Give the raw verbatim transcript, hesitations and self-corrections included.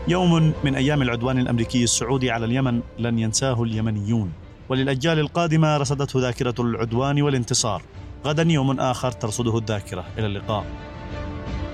يوم من أيام العدوان الأمريكي السعودي على اليمن لن ينساه اليمنيون، وللأجيال القادمة رصدته ذاكرة العدوان والانتصار. غدا يوم آخر ترصده الذاكرة. إلى اللقاء.